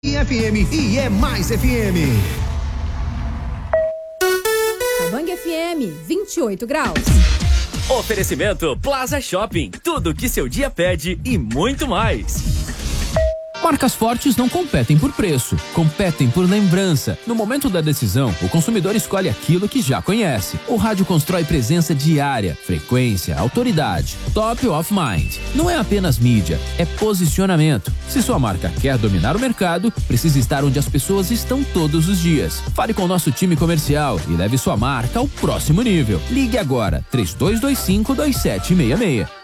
FM e é mais FM. Bang FM, 28 graus. Oferecimento Plaza Shopping. Tudo que seu dia pede e muito mais. Marcas fortes não competem por preço, competem por lembrança. No momento da decisão, o consumidor escolhe aquilo que já conhece. O rádio constrói presença diária, frequência, autoridade, top of mind. Não é apenas mídia, é posicionamento. Se sua marca quer dominar o mercado, precisa estar onde as pessoas estão todos os dias. Fale com o nosso time comercial e leve sua marca ao próximo nível. Ligue agora, 3225-2766.